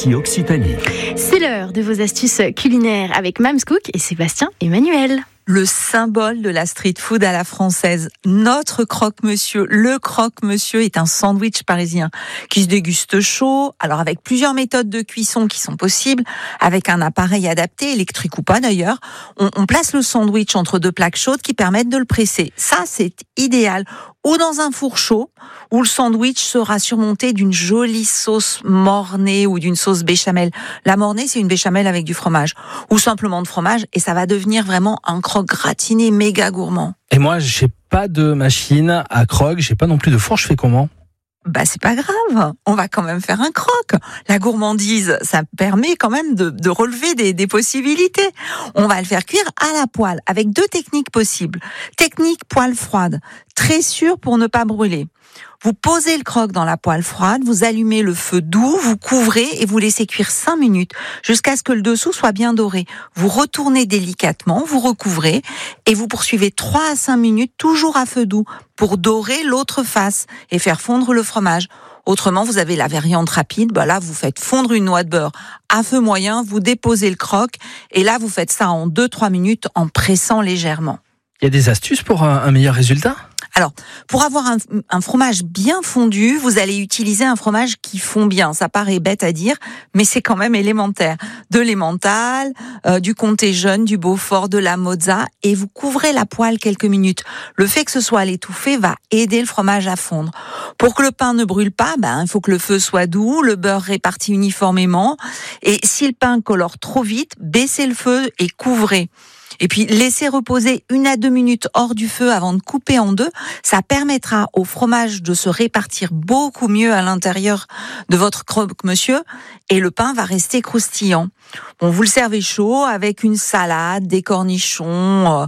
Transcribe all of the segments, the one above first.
RSI Occitanie. C'est l'heure de vos astuces culinaires avec Mams Cook et Sébastien Emmanuel. Le symbole de la street food à la française, notre croque-monsieur. Le croque-monsieur est un sandwich parisien qui se déguste chaud, alors avec plusieurs méthodes de cuisson qui sont possibles, avec un appareil adapté, électrique ou pas d'ailleurs. On place le sandwich entre deux plaques chaudes qui permettent de le presser. Ça, c'est idéal. Ou dans un four chaud, où le sandwich sera surmonté d'une jolie sauce mornay ou d'une sauce béchamel. La mornay, c'est une béchamel avec du fromage, ou simplement de fromage, et ça va devenir vraiment un croque gratiné méga gourmand. Et moi, j'ai pas de machine à croque, j'ai pas non plus de four, je fais comment ? C'est pas grave, on va quand même faire un croque. La gourmandise, ça permet quand même de relever des possibilités. On va le faire cuire à la poêle avec deux techniques possibles. Technique poêle froide, très sûre pour ne pas brûler. Vous posez le croque dans la poêle froide, vous allumez le feu doux, vous couvrez et vous laissez cuire 5 minutes jusqu'à ce que le dessous soit bien doré. Vous retournez délicatement, vous recouvrez et vous poursuivez 3 à 5 minutes toujours à feu doux pour dorer l'autre face et faire fondre le fromage. Autrement, vous avez la variante rapide. Là, vous faites fondre une noix de beurre à feu moyen, vous déposez le croque et là, vous faites ça en 2-3 minutes en pressant légèrement. Il y a des astuces pour un meilleur résultat ? Alors, pour avoir un fromage bien fondu, vous allez utiliser un fromage qui fond bien. Ça paraît bête à dire, mais c'est quand même élémentaire. De l'emmental, du comté jeune, du Beaufort, de la mozza, et vous couvrez la poêle quelques minutes. Le fait que ce soit à l'étouffer va aider le fromage à fondre. Pour que le pain ne brûle pas, il faut que le feu soit doux, le beurre réparti uniformément. Et si le pain colore trop vite, baissez le feu et couvrez. Et puis, laissez reposer 1 à 2 minutes hors du feu avant de couper en deux. Ça permettra au fromage de se répartir beaucoup mieux à l'intérieur de votre croque-monsieur et le pain va rester croustillant. Vous le servez chaud avec une salade, des cornichons,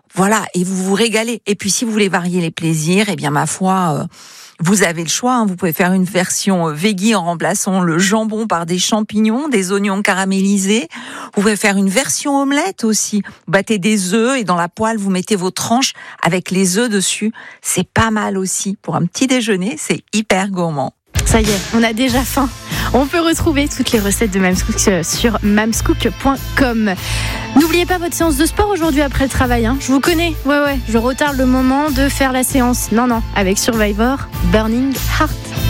et vous vous régalez. Et puis, si vous voulez varier les plaisirs, ma foi... vous avez le choix, vous pouvez faire une version veggie en remplaçant le jambon par des champignons, des oignons caramélisés. Vous pouvez faire une version omelette aussi. Vous battez des œufs et dans la poêle, vous mettez vos tranches avec les œufs dessus. C'est pas mal aussi. Pour un petit déjeuner, c'est hyper gourmand. Ça y est, on a déjà faim. On peut retrouver toutes les recettes de Mams Cook sur mamscook.com. N'oubliez pas votre séance de sport aujourd'hui après le travail. Je vous connais, je retarde le moment de faire la séance. Non, avec Survivor, Burning Heart.